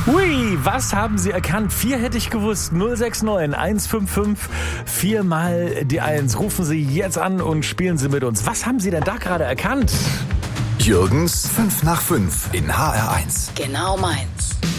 Hui, was haben Sie erkannt? 4 hätte ich gewusst. 069 155 4 mal die 1. Rufen Sie jetzt an und spielen Sie mit uns. Was haben Sie denn da gerade erkannt? Jürgens 5 nach 5 in HR1. Genau meins.